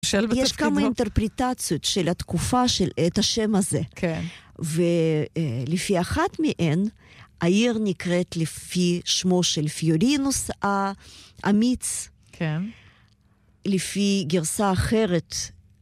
יש כמה אינטרפריטציות של התקופה של את השם הזה. כן. ולפי אחת מהן, העיר נקראת לפי שמו של פיורינוס האמיץ. כן. לפי גרסה אחרת,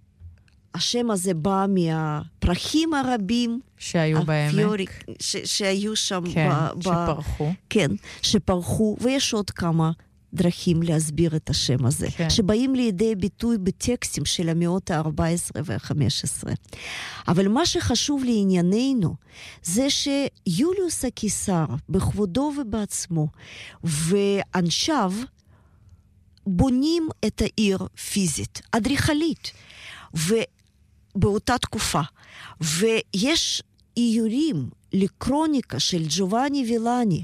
השם הזה בא מהפרחים הרבים. שהיו בעמק. שהיו שם. כן, שפרחו. כן, שפרחו, ויש עוד כמה דרכים להסביר את השם הזה, כן. שבאים לידי ביטוי בטקסטים של המאות ה-14 וה-15. אבל מה שחשוב לענייננו, זה שיוליוס הקיסר, בכבודו ובעצמו, ואנשיו, בונים את העיר פיזית, אדריכלית, ובאותה תקופה. ויש איורים לקרוניקה של ג'ובאני וילני,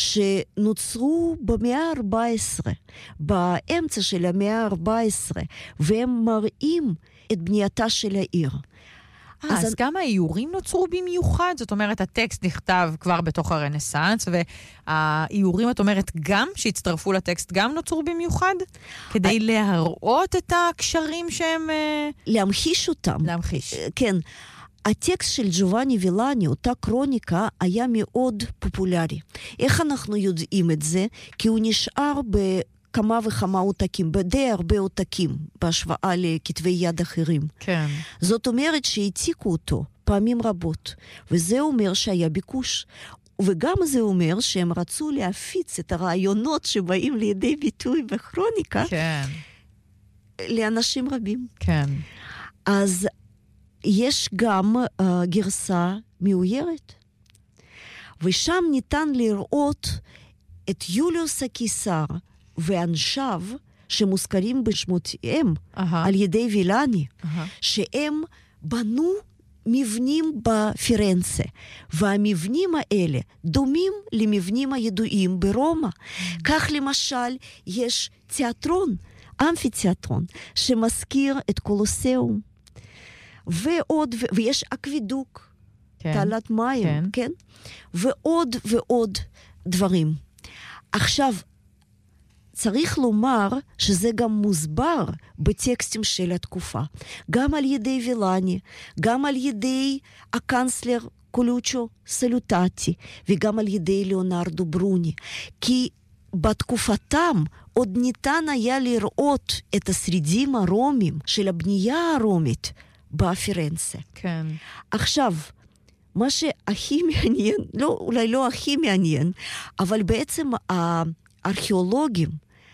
שנוצרו במאה ה-14, באמצע של המאה ה-14, והם מראים את בנייתה של העיר. אז גם האיורים נוצרו במיוחד? זאת אומרת, הטקסט נכתב כבר בתוך הרנסנס, והאיורים, את אומרת, גם שהצטרפו לטקסט, גם נוצרו במיוחד? כדי להראות את הקשרים שהם... להמחיש אותם. להמחיש. כן. הטקסט של ג'ובאני וילני, אותה קרוניקה, היה מאוד פופולרי. איך אנחנו יודעים את זה? כי הוא נשאר בכמה וכמה עותקים, בדי הרבה עותקים, בהשוואה לכתבי יד אחרים. כן. זאת אומרת שהעתיקו אותו פעמים רבות, וזה אומר שהיה ביקוש. וגם זה אומר שהם רצו להפיץ את הרעיונות שבאים לידי ביטוי בכרוניקה, כן. לאנשים רבים. כן. אז יש גם גרסה מאוירת, ושם ניתן לראות את יוליוס הקיסר ואנשיו שמוזכרים בשמותיהם על ידי וילני, שהם בנו מבנים בפירנצה, והמבנים האלה דומים למבנים הידועים ברומא. כך למשל יש תיאטרון, אמפיתיאטרון, שמזכיר את קולוסיאום, ויש אקווידוק, תעלת מים, כן? ועוד ועוד דברים. עכשיו, צריך לומר שזה גם מוסבר בטקסטים של התקופה, גם על ידי וילני, גם על ידי הקנצלר קולוצ'ו סלוטטי, וגם על ידי ליאונרדו ברוני, כי בתקופתם עוד ניתן היה לראות את השרידים הרומיים של הבנייה הרומית בפירנצה. כן. עכשיו, מה שהכי מעניין, אולי לא הכי מעניין, אבל בעצם הארכיאולוגים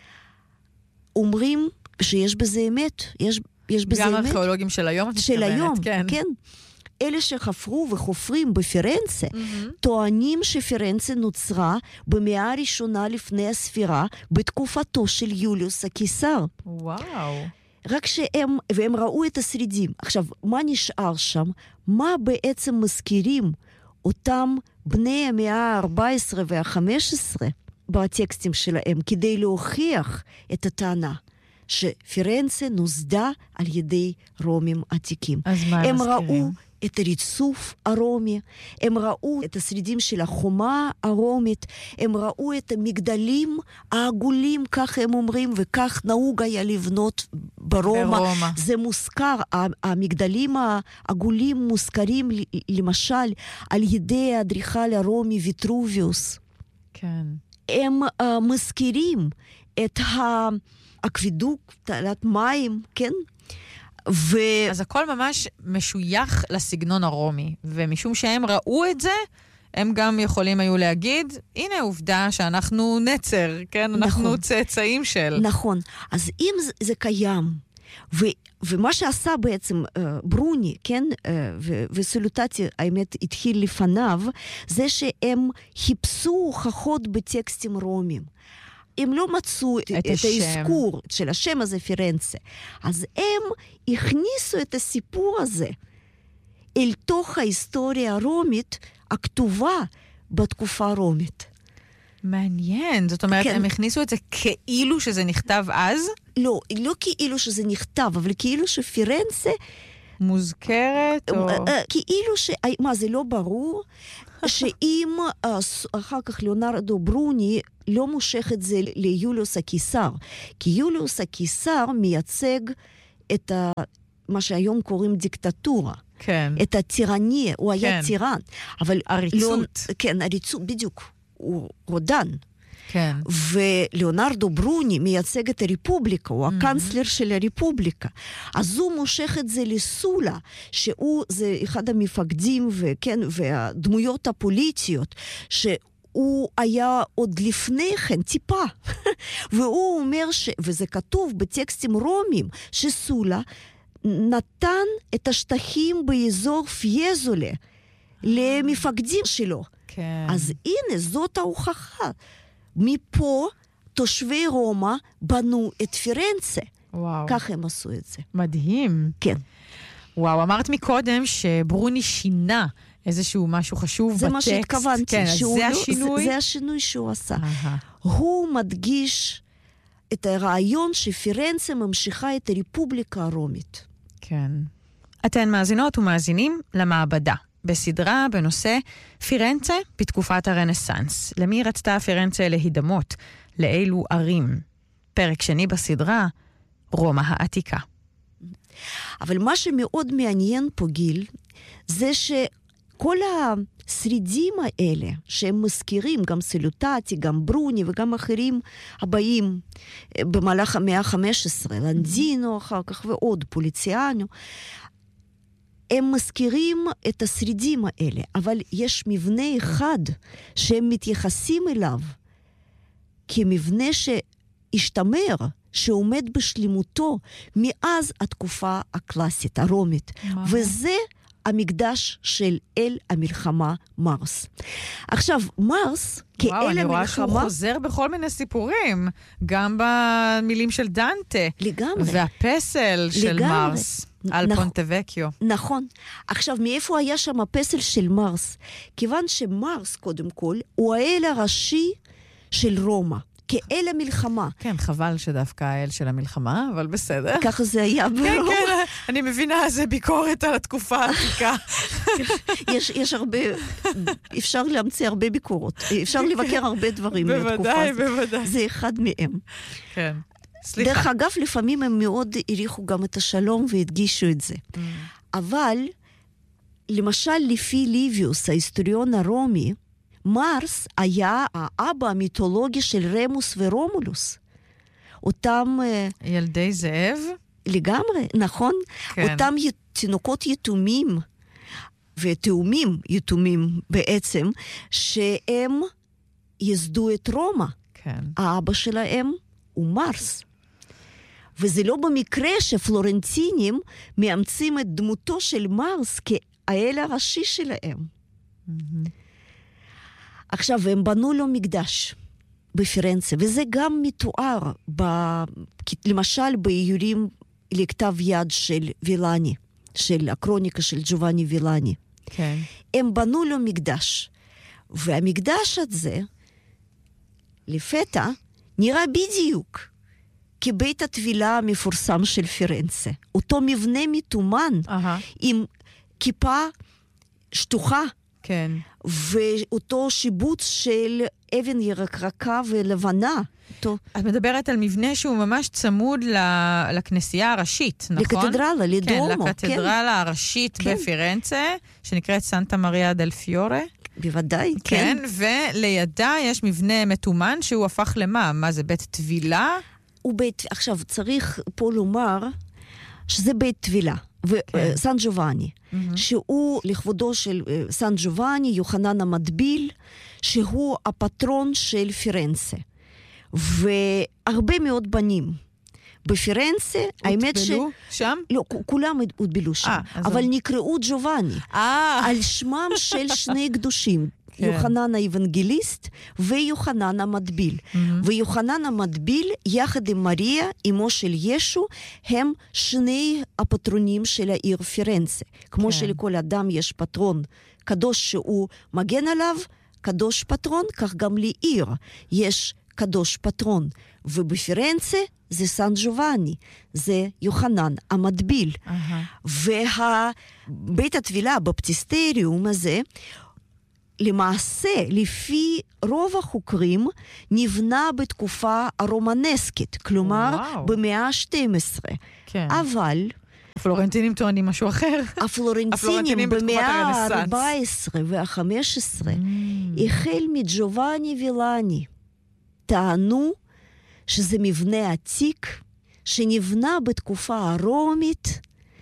אומרים שיש בזה אמת. יש בזה גם אמת. הארכיאולוגים של היום? של היום, כן. אלה שחפרו וחופרים בפירנצה, טוענים שפירנצה נוצרה במאה הראשונה לפני הספירה, בתקופתו של יוליוס הקיסר. וואו. רק והם ראו את השרידים. עכשיו, מה נשאר שם? מה בעצם מזכירים אותם בני המאה ה-14 וה-15 בטקסטים שלהם, כדי להוכיח את הטענה שפירנצה נוסדה על ידי רומים עתיקים. אז מה הם מזכירים? ראו את הריצוף הרומי, הם ראו את השרידים של החומה הרומית, הם ראו את המגדלים העגולים, כך הם אומרים, וכך נהוג היה לבנות ברומא. זה מוזכר, המגדלים העגולים מוזכרים למשל על ידי האדריכל הרומי ויטרוביוס. כן. הם מזכירים את האקווידוק, תעלת מים, כן? אז הכל ממש משוייך לסגנון הרומי, ומשום שהם ראו את זה, הם גם יכולים היו להגיד, הנה העובדה שאנחנו נצר, כן? נכון. אנחנו צאצאים של. נכון. אז אם זה קיים, ומה שעשה בעצם ברוני, כן? וסלוטטי, האמת, התחיל לפניו, זה שהם חיפשו הוכחות בטקסטים רומיים. הם לא מצאו את האזכור של השם הזה פירנצה. אז הם הכניסו את הסיפור הזה אל תוך ההיסטוריה הרומית הכתובה בתקופה הרומית. מעניין. זאת אומרת, הם הכניסו את זה כאילו שזה נכתב אז? לא כאילו שזה נכתב, אבל כאילו שפירנצה מוזכרת או... כאילו מה, זה לא ברור? שאם אחר כך ליאונרדו ברוני לא מושך את זה ליוליוס הקיסר, כי יוליוס הקיסר מייצג את מה שהיום קוראים דיקטטורה. כן. את הטירניה, הוא היה טירן. אבל עריצות. כן, עריצות, בדיוק. הוא רודן. כן. ולאונרדו ברוני מייצג את הרפובליקה, הוא הקנצלר של הרפובליקה. אז הוא מושך את זה לסולה, שהוא זה אחד המפקדים וכן, והדמויות הפוליטיות, שהוא היה עוד לפני כן טיפה. והוא אומר, וזה כתוב בטקסטים רומיים, שסולה נתן את השטחים באזור פייזולה למפקדים שלו. כן. אז הנה, זאת ההוכחה. מפה תושבי רומא בנו את פירנצה. וואו. כך הם עשו את זה. מדהים. כן. וואו, אמרת מקודם שברוני שינה איזשהו משהו חשוב בטקסט. זה מה שהתכוונתי. כן, אז זה השינוי? זה השינוי שהוא עשה. הוא מדגיש את הרעיון שפירנצה ממשיכה את הרפובליקה הרומית. כן. אתן מאזינות ומאזינים למעבדה. בסדרה בנושא פירנצה בתקופת הרנסנס. למי רצתה פירנצה להידמות? לאילו ערים? פרק שני בסדרה, רומא העתיקה. אבל מה שמאוד מעניין פה, גיל, זה שכל השרידים האלה, שהם מזכירים, גם סלוטטי, גם ברוני וגם אחרים הבאים במהלך המאה ה-15, לנדינו אחר כך ועוד, פוליציאנו, הם מזכירים את השרידים האלה, אבל יש מבנה אחד שהם מתייחסים אליו כמבנה שהשתמר, שעומד בשלימותו מאז התקופה הקלאסית, הרומית. וזה המקדש של אל המלחמה מרס. עכשיו, מרס, כאל המלחמה... וואו, אני רואה שהוא חוזר בכל מיני סיפורים, גם במילים של דנטה. לגמרי. והפסל של מרס. על פונטווקיו. נכון. עכשיו, מאיפה היה שם הפסל של מרס? כיוון שמרס, קודם כל, הוא האל הראשי של רומא, כאל המלחמה. כן, חבל שדווקא האל של המלחמה, אבל בסדר. ככה זה היה ברומא. כן, כן, אני מבינה, זה ביקורת על התקופה העתיקה. יש הרבה, אפשר להמציא הרבה ביקורות. אפשר לבקר הרבה דברים מהתקופה הזאת. בוודאי. זה אחד מהם. כן. סליחה. דרך אגב, לפעמים הם מאוד העריכו גם את השלום והדגישו את זה. אבל, למשל, לפי ליביוס, ההיסטוריון הרומי, מרס היה האבא המיתולוגי של רמוס ורומולוס. אותם... ילדי זאב? לגמרי, נכון. כן. אותם תינוקות יתומים, ותאומים יתומים בעצם, שהם יסדו את רומא. כן. האבא שלהם הוא מרס. וזה לא במקרה שפלורנטינים מאמצים את דמותו של מרס כאל הראשי שלהם. עכשיו, הם בנו לו מקדש בפירנצה, וזה גם מתואר, למשל, באיורים לכתב יד של וילני, של הקרוניקה של ג'ובאני וילני. כן. הם בנו לו מקדש, והמקדש הזה, לפתע, נראה בדיוק כבית הטבילה המפורסם של פירנצה. אותו מבנה מתומן, עם כיפה שטוחה, כן. ואותו שיבוץ של אבן ירקרקה ולבנה. את מדברת על מבנה שהוא ממש צמוד לכנסייה הראשית, נכון? לקתדרלה, לדומו. כן, לקתדרלה הראשית בפירנצה, שנקראת סנטה מריה דל פיורה. בוודאי, כן. ולידה יש מבנה מתומן שהוא הפך למה? מה זה, בית טבילה? עכשיו, צריך פה לומר שזה בית טבילה. וסן ג'ובאני, שהוא לכבודו של סן ג'ובאני, יוחנן המטביל, שהוא הפטרון של פירנצה. והרבה מאוד בנים. בפירנצה, האמת הוטבלו שם? לא, כולם הוטבלו שם. אבל נקראו ג'ובאני. על שמם של שני קדושים. יוחנן האבנגליסט ויוחנן המטביל. ויוחנן המטביל, יחד עם מריה, אמו של ישו, הם שני הפטרונים של העיר פירנצה. כמו שלכל אדם יש פטרון קדוש שהוא מגן עליו, קדוש פטרון, כך גם לעיר יש קדוש פטרון. ובפירנצה זה סן ג'ובאני, זה יוחנן המטביל. ובית הטבילה, בפטיסטריום הזה, למעשה, לפי רוב החוקרים, נבנה בתקופה הרומנסקית, כלומר, במאה ה-12. כן. אבל... הפלורנטינים טוענים משהו אחר. הפלורנטינים במאה ה-14 וה-15, החל מג'ובאני וילאני, טענו שזה מבנה עתיק, שנבנה בתקופה הרומית,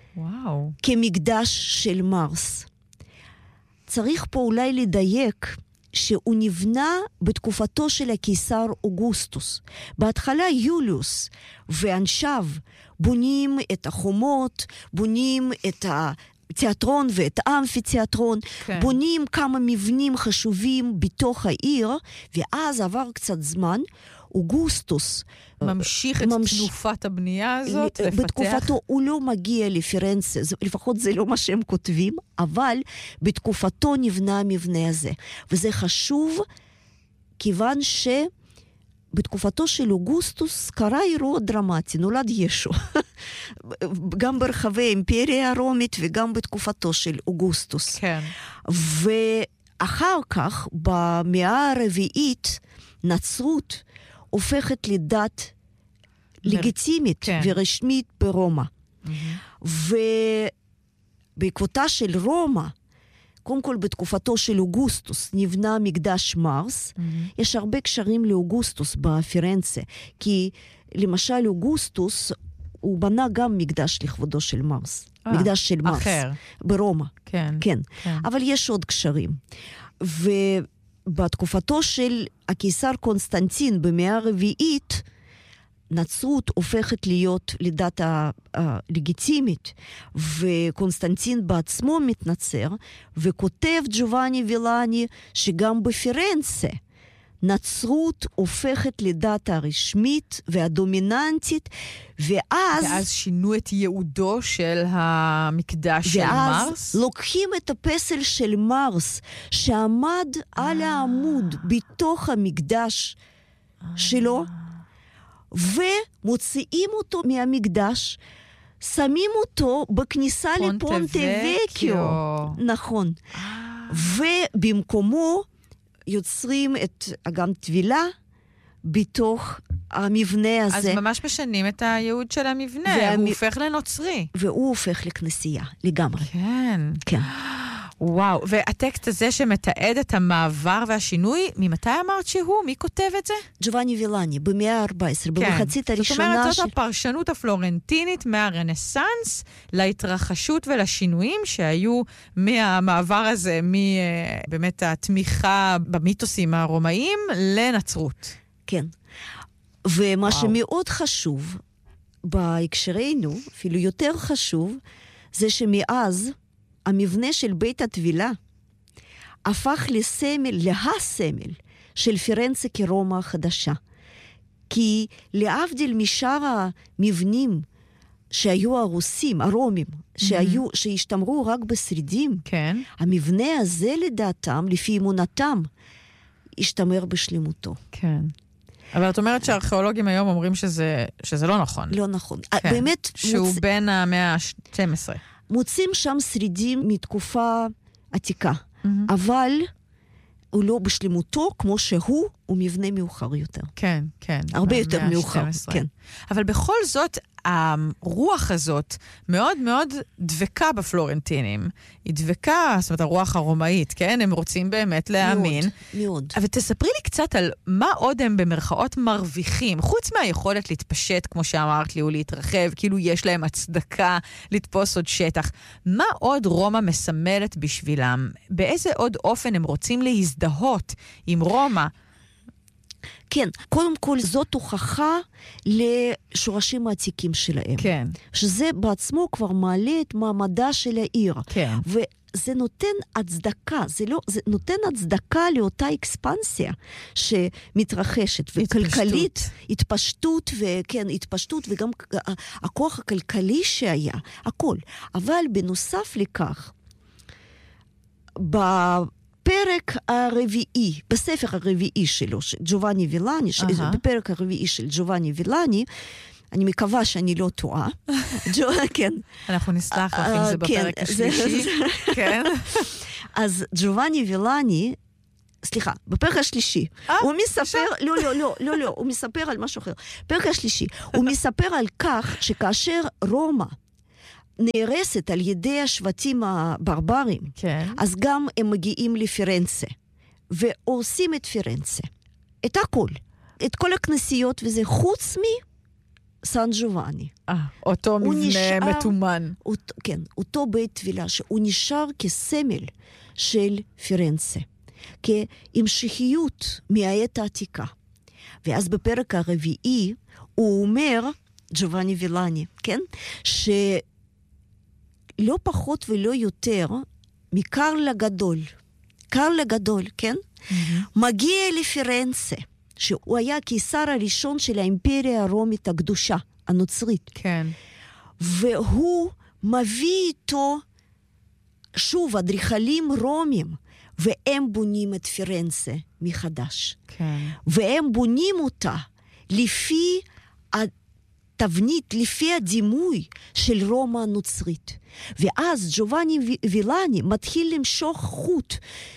כמקדש של מרס. צריך פה אולי לדייק שהוא נבנה בתקופתו של הקיסר אוגוסטוס. בהתחלה יוליוס ואנשיו בונים את החומות, בונים את התיאטרון ואת האמפיתיאטרון, כן. בונים כמה מבנים חשובים בתוך העיר, ואז עבר קצת זמן, אוגוסטוס ממשיך את תנופת הבנייה הזאת, לפתח. בתקופתו הוא לא מגיע לפירנצה, לפחות זה לא מה שהם כותבים, אבל בתקופתו נבנה המבנה הזה. וזה חשוב, כיוון שבתקופתו של אוגוסטוס קרה אירוע דרמטי, נולד ישו. גם ברחבי האימפריה הרומית וגם בתקופתו של אוגוסטוס. כן. ואחר כך, במאה הרביעית, נצרות הופכת לדת לגיטימית כן. ורשמית ברומא. ובעקבותה של רומא, קודם כל בתקופתו של אוגוסטוס, נבנה מקדש מרס. יש הרבה קשרים לאוגוסטוס בפירנצה, כי למשל אוגוסטוס, הוא בנה גם מקדש לכבודו של מרס. מקדש של מרס. אחר. ברומא. כן. כן. אבל יש עוד קשרים. בתקופתו של הקיסר קונסטנטין במאה הרביעית, נצרות הופכת להיות לדת הלגיטימית, וקונסטנטין בעצמו מתנצר, וכותב ג'ובאני וילאני שגם בפירנצה, נצרות הופכת לדת הרשמית והדומיננטית, ואז שינו את ייעודו של המקדש של מרס? ואז לוקחים את הפסל של מרס, שעמד על העמוד בתוך המקדש שלו, ומוציאים אותו מהמקדש, שמים אותו בכניסה לפונטה וקיו. נכון. ובמקומו יוצרים את אגם טבילה בתוך המבנה הזה. אז ממש משנים את הייעוד של המבנה, הוא הופך לנוצרי. והוא הופך לכנסייה, לגמרי. כן. כן. וואו, והטקסט הזה שמתעד את המעבר והשינוי, ממתי אמרת שהוא? מי כותב את זה? ג'ובאני וילאני, במאה ה-14, במחצית הראשונה. זאת אומרת, זאת הפרשנות הפלורנטינית מהרנסנס להתרחשות ולשינויים שהיו מהמעבר הזה, באמת התמיכה במיתוסים הרומאיים לנצרות. כן. ומה שמאוד חשוב בהקשרנו, אפילו יותר חשוב, זה שמאז המבנה של בית הטבילה הפך להסמל של פירנצה כרומא החדשה. כי להבדיל משאר המבנים שהיו הרוסים, הרומים, שהשתמרו רק בשרידים, כן. המבנה הזה לדעתם, לפי אמונתם, השתמר בשלמותו. כן. אבל את אומרת שהארכיאולוגים היום אומרים שזה לא נכון. לא נכון. כן. באמת... שהוא בין המאה ה-12. מוצאים שם שרידים מתקופה עתיקה, אבל הוא לא בשלמותו כמו הוא מבנה מאוחר יותר. כן, כן. הרבה יותר מאוחר, כן. אבל בכל זאת, הרוח הזאת מאוד מאוד דבקה בפלורנטינים. היא דבקה, זאת אומרת, הרוח הרומאית, כן? הם רוצים באמת להאמין. מאוד, מאוד. אבל תספרי לי קצת על מה עוד הם במרכאות מרוויחים, חוץ מהיכולת להתפשט, כמו שאמרת לי, ולהתרחב, כאילו יש להם הצדקה לתפוס עוד שטח. מה עוד רומא מסמלת בשבילם? באיזה עוד אופן הם רוצים להזדהות עם רומא? כן, קודם כל זאת הוכחה לשורשים העתיקים שלהם. כן. שזה בעצמו כבר מעלה את מעמדה של העיר. כן. וזה נותן הצדקה, זה נותן הצדקה לאותה אקספנסיה שמתרחשת. וכלכלית, התפשטות, וכן, התפשטות, וגם הכוח הכלכלי שהיה, הכל. אבל בנוסף לכך, בפרק הרביעי, בספר הרביעי שלו, ג'ובאני וילאני, בפרק הרביעי של ג'ובאני וילאני, אני מקווה שאני לא טועה. כן. אנחנו נסלח לך אם זה בפרק השלישי. כן. אז ג'ובאני וילאני סליחה, בפרק השלישי, הוא מספר, לא, הוא מספר על משהו אחר. בפרק השלישי, הוא מספר על כך שכאשר רומא נהרסת על ידי השבטים הברברים, כן. אז גם הם מגיעים לפירנצה, ועושים את פירנצה. את הכל. את כל הכנסיות, וזה חוץ סן ג'ובאני. אותו מבנה מתומן. כן, אותו בית תפילה, שהוא נשאר כסמל של פירנצה. כהמשכיות מהעת העתיקה. ואז בפרק הרביעי הוא אומר, ג'ובאני וילני, כן? שלא פחות ולא יותר מקרל הגדול, כן? מגיע לפירנצה, שהוא היה הקיסר הראשון של האימפריה הרומית הקדושה, הנוצרית. כן. והוא מביא איתו, שוב, אדריכלים רומים, והם בונים את פירנצה מחדש. כן. והם בונים אותה לפי התבנית, לפי הדימוי של רומא הנוצרית. ואז ג'ובאני וילני מתחיל למשוך חוט,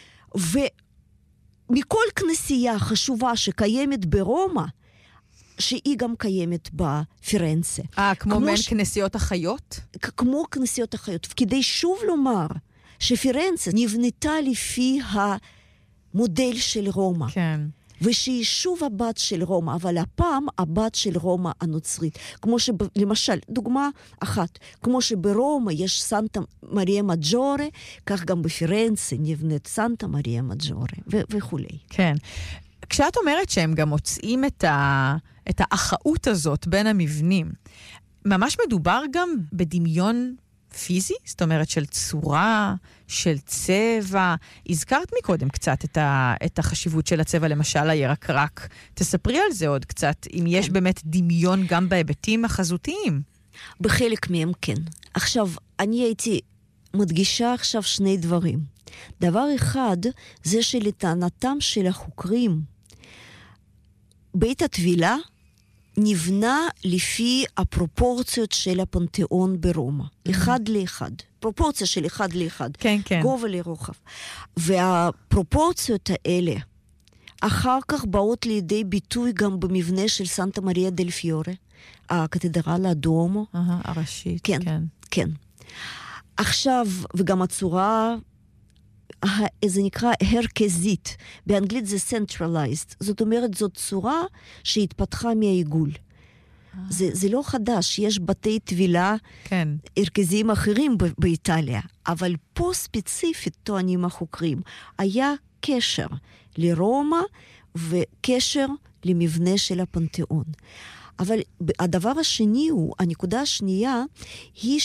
ומכל כנסייה חשובה שקיימת ברומא, שהיא גם קיימת בפירנצה. כמו מן כנסיות החיות? כמו כנסיות החיות. כדי שוב לומר שפירנצה נבנתה לפי המודל של רומא. כן. ושהיא שוב הבת של רומא, אבל הפעם הבת של רומא הנוצרית. כמו למשל, דוגמה אחת, כמו שברומא יש סנטה מריה מג'ורה, כך גם בפירנצה נבנית סנטה מריה מג'ורה, וכו'. כן. כשאת אומרת שהם גם מוצאים את האחאות הזאת בין המבנים, ממש מדובר גם בדמיון פיזי? זאת אומרת של צורה, של צבע. הזכרת מקודם קצת את החשיבות של הצבע, למשל הירקרק. תספרי על זה עוד קצת, אם יש באמת דמיון גם בהיבטים החזותיים. בחלק מהם כן. עכשיו, אני הייתי מדגישה עכשיו שני דברים. דבר אחד, זה שלטענתם של החוקרים, בית הטבילה נבנה לפי הפרופורציות של הפנתיאון ברומא. אחד לאחד. פרופורציה של אחד לאחד. כן, כן. גובה לרוחב. והפרופורציות האלה, אחר כך באות לידי ביטוי גם במבנה של סנטה מריה דל פיורה, הקתדרלה הדואמו. הראשית, כן. כן. עכשיו, וגם הצורה, זה נקרא הרכזית, באנגלית זה centralized, זאת אומרת, זאת צורה שהתפתחה מהעיגול. זה לא חדש, יש בתי טבילה הרכזיים אחרים באיטליה, אבל פה ספציפית, טוענים החוקרים, היה קשר לרומא וקשר למבנה של הפנתיאון. אבל הדבר השני הנקודה השנייה, היא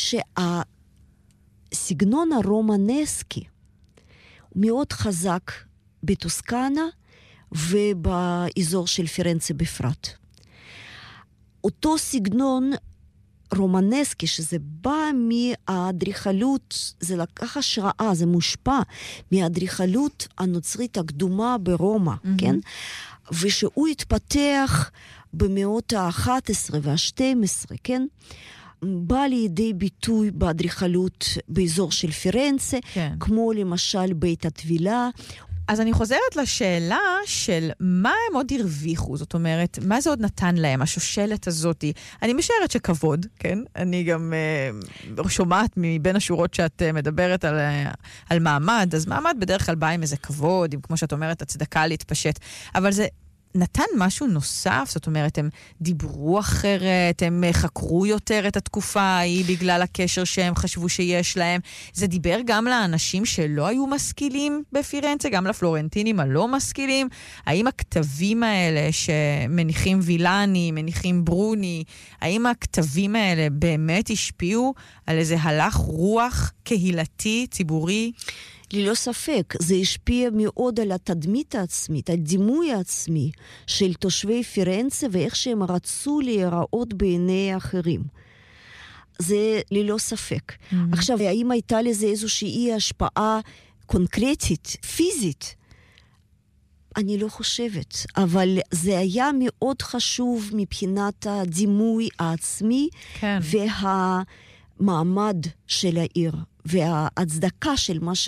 שהסגנון הרומנסקי, מאוד חזק בטוסקנה ובאזור של פירנצה בפרט. אותו סגנון רומנסקי, שזה בא מהאדריכלות, זה לקח השראה, זה מושפע מהאדריכלות הנוצרית הקדומה ברומא, כן? ושהוא התפתח במאות ה-11 וה-12, כן? בא לידי ביטוי באדריכלות באזור של פירנצה, כן. כמו למשל בית הטבילה. אז אני חוזרת לשאלה של מה הם עוד הרוויחו, זאת אומרת, מה זה עוד נתן להם, השושלת הזאת? אני משערת שכבוד, כן? אני גם שומעת מבין השורות שאת מדברת על מעמד, אז מעמד בדרך כלל בא עם איזה כבוד, עם, כמו שאת אומרת, הצדקה להתפשט, אבל זה נתן משהו נוסף, זאת אומרת, הם דיברו אחרת, הם חקרו יותר את התקופה ההיא בגלל הקשר שהם חשבו שיש להם. זה דיבר גם לאנשים שלא היו משכילים בפירנצה, גם לפלורנטינים הלא משכילים. האם הכתבים האלה שמניחים וילני, מניחים ברוני, האם הכתבים האלה באמת השפיעו על איזה הלך רוח קהילתי, ציבורי? ללא ספק, זה השפיע מאוד על התדמית העצמית, על דימוי העצמי של תושבי פירנצה ואיך שהם רצו להיראות בעיני האחרים. זה ללא ספק. עכשיו, האם הייתה לזה איזושהי השפעה קונקרטית, פיזית? אני לא חושבת, אבל זה היה מאוד חשוב מבחינת הדימוי העצמי, והמעמד של העיר, וההצדקה של מה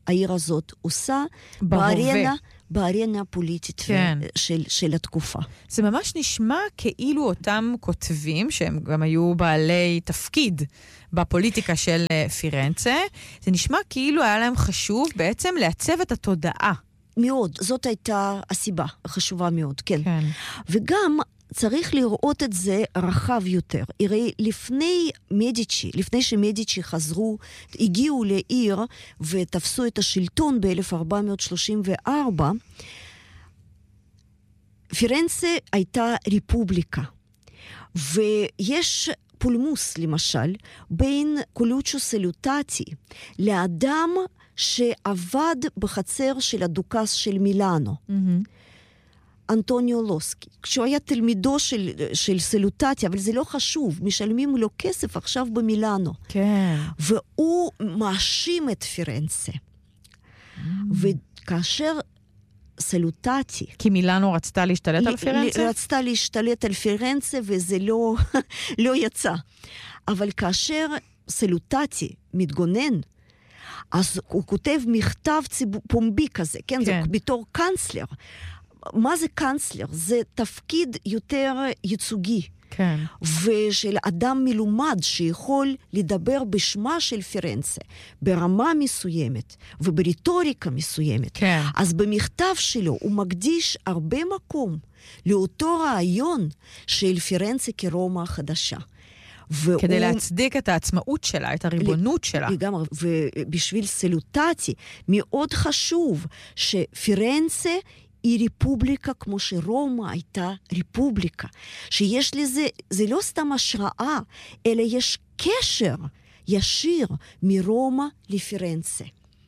שהעיר הזאת עושה בארנה הפוליטית של התקופה. זה ממש נשמע כאילו אותם כותבים, שהם גם היו בעלי תפקיד בפוליטיקה של פירנצה, זה נשמע כאילו היה להם חשוב בעצם לעצב את התודעה. מאוד, זאת הייתה הסיבה החשובה מאוד, כן. וגם צריך לראות את זה רחב יותר. הרי לפני שמדיצ'י הגיעו לעיר ותפסו את השלטון ב-1434, פירנצה הייתה ריפובליקה. ויש פולמוס, למשל, בין קולוצ'ו סלוטטי לאדם שעבד בחצר של הדוכס של מילאנו. אנטוניו לוסקי, כשהוא היה תלמידו של סלוטטי, אבל זה לא חשוב, משלמים לו כסף עכשיו במילאנו. כן. והוא מאשים את פירנצה. וכאשר סלוטטי... כי מילאנו רצתה להשתלט על פירנצה? רצתה להשתלט על פירנצה, וזה לא יצא. אבל כאשר סלוטטי מתגונן, אז הוא כותב מכתב פומבי כזה, כן? זה בתור קאנצלר. מה זה קאנצלר? זה תפקיד יותר ייצוגי. כן. ושל אדם מלומד שיכול לדבר בשמה של פירנצה, ברמה מסוימת ובריטוריקה מסוימת. כן. אז במכתב שלו הוא מקדיש הרבה מקום לאותו רעיון של פירנצה כרומא החדשה. כדי להצדיק את העצמאות שלה, את הריבונות שלה. לגמרי, ובשביל סלוטטי מאוד חשוב שפירנצה היא ריפובליקה כמו שרומא הייתה ריפובליקה. שיש לזה, זה לא סתם השראה, אלא יש קשר ישיר מרומא לפירנצה.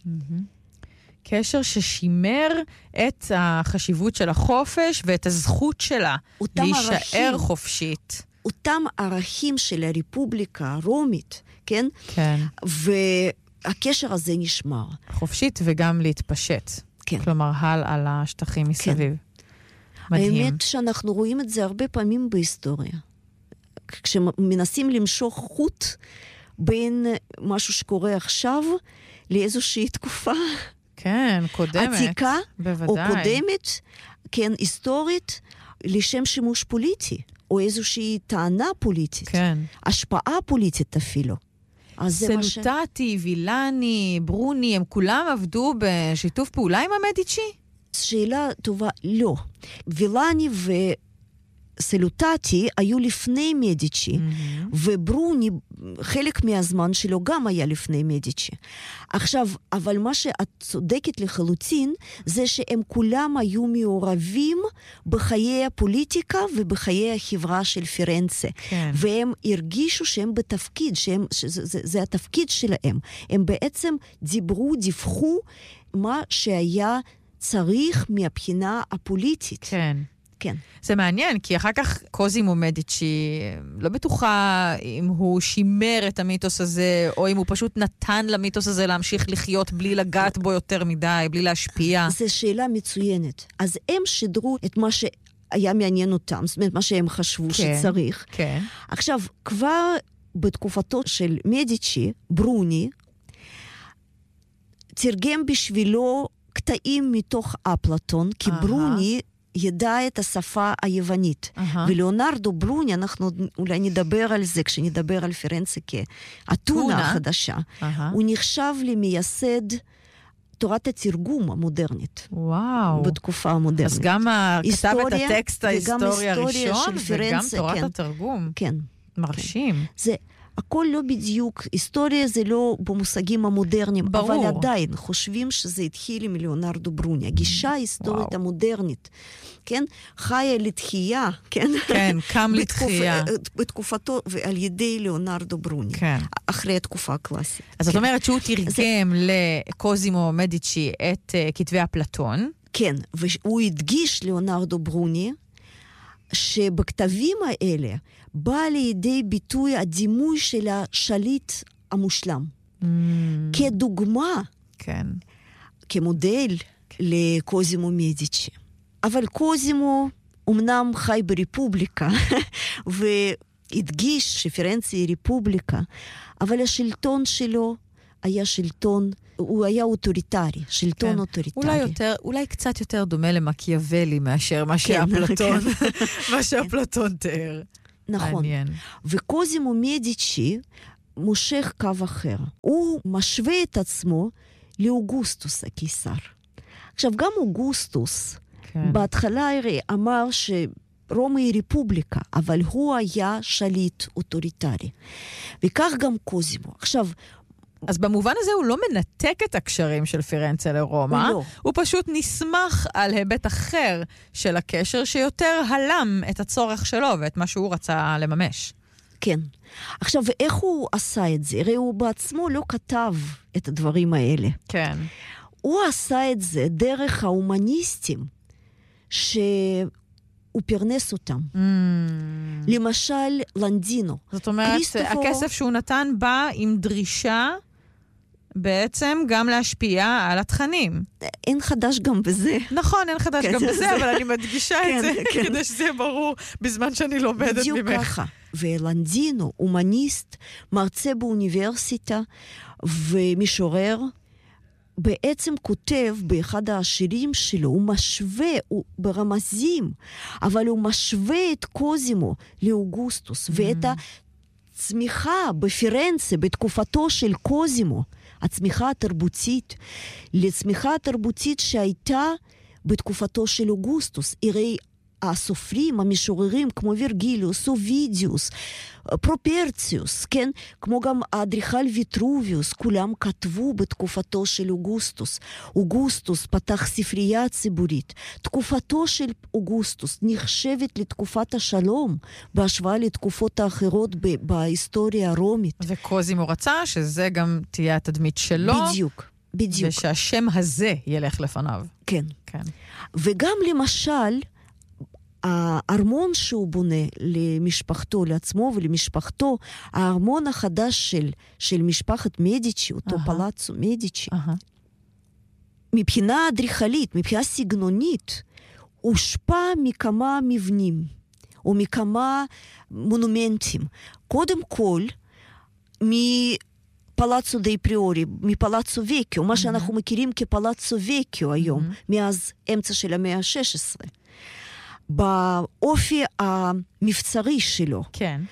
קשר ששימר את החשיבות של החופש ואת הזכות שלה להישאר חופשית. אותם ערכים של הריפובליקה הרומית, כן? כן. והקשר הזה נשמר. חופשית וגם להתפשט. כן. כלומר, על השטחים מסביב. כן. מדהים. האמת שאנחנו רואים את זה הרבה פעמים בהיסטוריה. כשמנסים למשוך חוט בין משהו שקורה עכשיו לאיזושהי תקופה. כן, קודמת. עתיקה, בוודאי. או קודמת, כן, היסטורית, לשם שימוש פוליטי, או איזושהי טענה פוליטית. כן. השפעה פוליטית אפילו. סלוטטי, וילני, ברוני, הם כולם עבדו בשיתוף פעולה עם המדיצ'י? שאלה טובה, לא. וילני וסלוטטי היו לפני מדיצ'י, וברוני, חלק מהזמן שלו גם היה לפני מדיצ'י. עכשיו, אבל מה שאת צודקת לחלוטין, זה שהם כולם היו מעורבים בחיי הפוליטיקה ובחיי החברה של פירנצה. כן. והם הרגישו שהם בתפקיד, שזה התפקיד שלהם. הם בעצם דיווחו מה שהיה צריך מהבחינה הפוליטית. כן. כן. זה מעניין, כי אחר כך קוזימו מדיצ'י, לא בטוחה אם הוא שימר את המיתוס הזה, או אם הוא פשוט נתן למיתוס הזה להמשיך לחיות בלי לגעת בו יותר מדי, בלי להשפיע. זו שאלה מצוינת. אז הם שידרו את מה שהיה מעניין אותם, זאת אומרת, מה שהם חשבו שצריך. כן. עכשיו, כבר בתקופתו של מדיצ'י, ברוני, תרגם בשבילו קטעים מתוך אפלטון, כי ברוני ידע את השפה היוונית. ולאונרדו ברוני, אנחנו אולי נדבר על זה, כשנדבר על פירנצה כאתונה החדשה, הוא נחשב למייסד תורת התרגום המודרנית. וואו. בתקופה המודרנית. אז גם כתב את הטקסט ההיסטורי הראשון, וגם תורת התרגום. כן. מרשים. זה הכל לא בדיוק, היסטוריה זה לא במושגים המודרניים, ברור. אבל עדיין חושבים שזה התחיל עם ליאונרדו ברוני. הגישה ההיסטורית המודרנית, כן? חיה לתחייה, כן? כן, קם לתחייה. בתקופתו, ועל ידי ליאונרדו ברוני. כן. אחרי התקופה הקלאסית. אז זאת אומרת שהוא תרגם לקוזימו מדיצ'י את כתבי אפלטון. כן, והוא הדגיש ליאונרדו ברוני, שבכתבים האלה בא לידי ביטוי הדימוי של השליט המושלם. כדוגמה, כן. כמודל לקוזימו מדיצ'י. אבל קוזימו אמנם חי בריפובליקה, והדגיש שפירנצה היא ריפובליקה, אבל השלטון שלו היה שלטון הוא היה אוטוריטרי, שלטון אוטוריטרי. אולי קצת יותר דומה למקיאוולי מאשר מה שאפלטון תיאר. נכון. וקוזימו מדיצ'י מושך קו אחר. הוא משווה את עצמו לאוגוסטוס הקיסר. עכשיו, גם אוגוסטוס, בהתחלה אמר שרומא היא רפובליקה, אבל הוא היה שליט אוטוריטרי. וכך גם קוזימו. עכשיו, אז במובן הזה הוא לא מנתק את הקשרים של פירנצה לרומא, הוא פשוט נסמך על היבט אחר של הקשר שיותר הלם את הצורך שלו ואת מה שהוא רצה לממש. כן. עכשיו, ואיך הוא עשה את זה? הרי הוא בעצמו לא כתב את הדברים האלה. כן. הוא עשה את זה דרך ההומניסטים שהוא פרנס אותם. למשל, לנדינו. זאת אומרת, הכסף שהוא נתן בא עם דרישה בעצם גם להשפיע על התכנים. אין חדש גם בזה. נכון, אין חדש גם בזה, אבל אני מדגישה את זה כדי שזה יהיה ברור בזמן שאני לומדת ממך. בדיוק ככה. ולנדינו, הומניסט, מרצה באוניברסיטה ומשורר, בעצם כותב באחד השירים שלו, הוא משווה, הוא ברמזים, אבל הוא משווה את קוזימו לאוגוסטוס, ואת הצמיחה בפירנצה, בתקופתו של קוזימו, הצמיחה התרבותית, לצמיחה התרבותית שהייתה בתקופתו של אוגוסטוס. הרי הסופרים, המשוררים, כמו וירגיליוס, אובידיוס, פרופרציוס, כן? כמו גם האדריכל ויטרוביוס, כולם כתבו בתקופתו של אוגוסטוס. אוגוסטוס פתח ספרייה ציבורית. תקופתו של אוגוסטוס נחשבת לתקופת השלום, בהשוואה לתקופות האחרות בהיסטוריה הרומית. וקוזימו רצה שזה גם תהיה התדמית שלו. בדיוק. ושהשם הזה ילך לפניו. כן. וגם למשל, הארמון שהוא בונה למשפחתו, לעצמו ולמשפחתו, הארמון החדש של משפחת מדיצ'י, אותו פלאצו מדיצ'י, מבחינה אדריכלית, מבחינה סגנונית, הושפע מכמה מבנים, או מכמה מונומנטים. קודם כל, מפלאצו די פריורי, מפלאצו וקיו, מה שאנחנו מכירים כפלאצו וקיו היום, מאז אמצע של המאה ה-16. באופי המבצרי שלו. כן.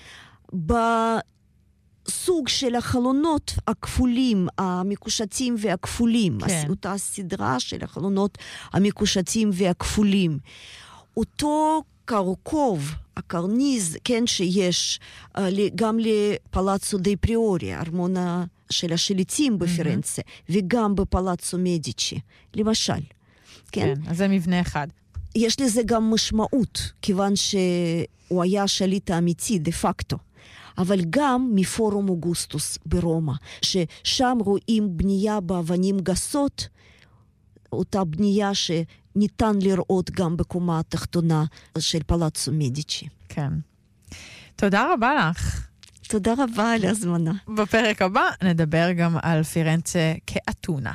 בסוג של החלונות הכפולים, המקושטים והכפולים. כן. אותה סדרה של החלונות המקושטים והכפולים. אותו קרקוב, הקרניז, כן, שיש גם לפלאצו די פריורי, ארמון של השליטים בפירנצה, וגם בפלאצו מדיצ'י, למשל. כן, אז זה מבנה אחד. יש לזה גם משמעות, כיוון שהוא היה שליט האמיתי, דה פקטו. אבל גם מפורום אוגוסטוס ברומא, ששם רואים בנייה באבנים גסות, אותה בנייה שניתן לראות גם בקומה התחתונה של פלאצו מדיצ'י. כן. תודה רבה לך. תודה רבה על ההזמנה. בפרק הבא נדבר גם על פירנצה כאתונה.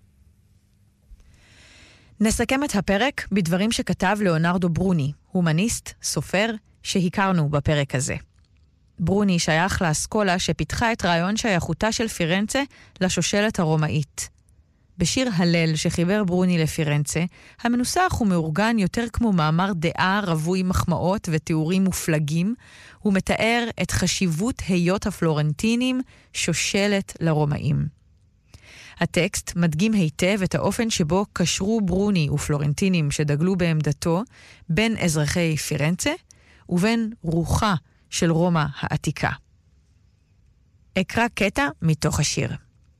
נסכם את הפרק בדברים שכתב ליאונרדו ברוני, הומניסט, סופר, שהכרנו בפרק הזה. ברוני שייך לאסכולה שפיתחה את רעיון שייכותה של פירנצה לשושלת הרומאית. בשיר הלל שחיבר ברוני לפירנצה, המנוסח ומאורגן יותר כמו מאמר דעה רווי מחמאות ותיאורים מופלגים, הוא מתאר את חשיבות היות הפלורנטינים שושלת לרומאים. הטקסט מדגים היטב את האופן שבו קשרו ברוני ופלורנטינים שדגלו בעמדתו בין אזרחי פירנצה ובין רוחה של רומא העתיקה. אקרא קטע מתוך השיר.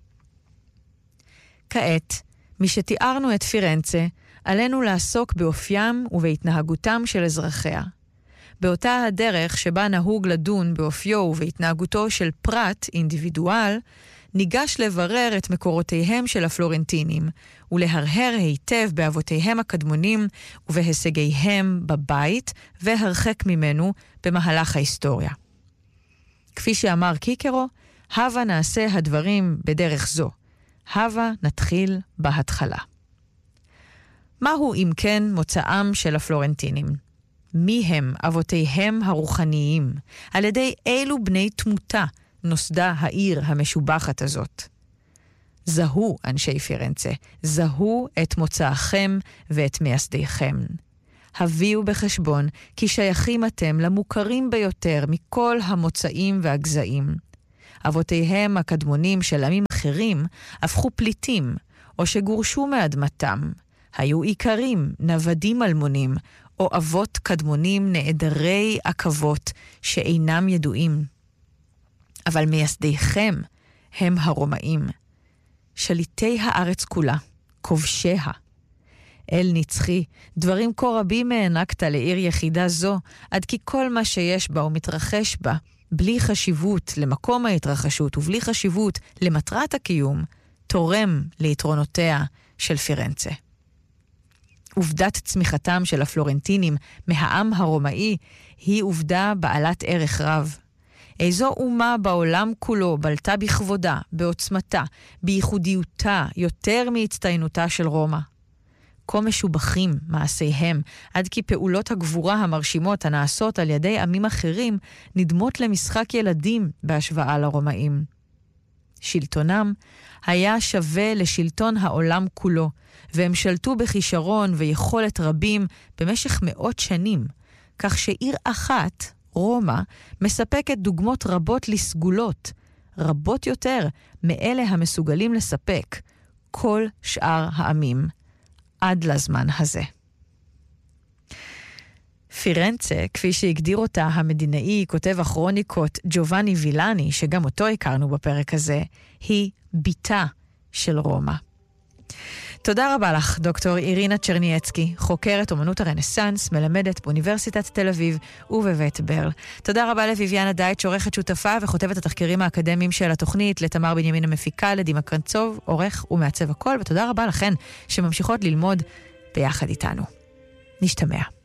כעת, משתיארנו את פירנצה, עלינו לעסוק באופיים ובהתנהגותם של אזרחיה. באותה הדרך שבה נהוג לדון באופיו ובהתנהגותו של פרט, אינדיבידואל, ניגש לברר את מקורותיהם של הפלורנטינים, ולהרהר היטב באבותיהם הקדמונים ובהישגיהם בבית, והרחק ממנו במהלך ההיסטוריה. כפי שאמר קיקרו, הווה נעשה הדברים בדרך זו. הווה נתחיל בהתחלה. מהו אם כן מוצאם של הפלורנטינים? מי הם אבותיהם הרוחניים? על ידי אילו בני תמותה נוסדה העיר המשובחת הזאת? זהו, אנשי פירנצה, זהו את מוצאכם ואת מייסדיכם. הביאו בחשבון כי שייכים אתם למוכרים ביותר מכל המוצאים והגזעים. אבותיהם הקדמונים של עמים אחרים הפכו פליטים, או שגורשו מאדמתם. היו עיקרים, נוודים אלמונים, או אבות קדמונים נעדרי עקבות שאינם ידועים. אבל מייסדיכם הם הרומאים, שליטי הארץ כולה, כובשיה. אל נצחי, דברים כה רבים הענקת לעיר יחידה זו, עד כי כל מה שיש בה ומתרחש בה, בלי חשיבות למקום ההתרחשות ובלי חשיבות למטרת הקיום, תורם ליתרונותיה של פירנצה. עובדת צמיחתם של הפלורנטינים מהעם הרומאי היא עובדה בעלת ערך רב. איזו אומה בעולם כולו בלטה בכבודה, בעוצמתה, בייחודיותה, יותר מהצטיינותה של רומא. כה משובחים מעשיהם, עד כי פעולות הגבורה המרשימות הנעשות על ידי עמים אחרים נדמות למשחק ילדים בהשוואה לרומאים. שלטונם היה שווה לשלטון העולם כולו, והם שלטו בכישרון ויכולת רבים במשך מאות שנים, כך שעיר אחת, רומא, מספקת דוגמות רבות לסגולות, רבות יותר מאלה המסוגלים לספק כל שאר העמים, עד לזמן הזה. פירנצה, כפי שהגדיר אותה המדינאי, כותב הכרוניקות ג'ובאני וילני, שגם אותו הכרנו בפרק הזה, היא ביתה של רומא. תודה רבה לך, דוקטור אירינה צ'רנייצקי, חוקרת אומנות הרנסנס, מלמדת באוניברסיטת תל אביב ובבית ברל. תודה רבה לויביאנה דייט, שעורכת שותפה וכותבת התחקירים האקדמיים של התוכנית, לתמר בנימין המפיקה, לדימה קרנצוב, עורך ומעצב הכל, ותודה רבה לכן שממשיכות ללמוד ביחד איתנו. נשתמע.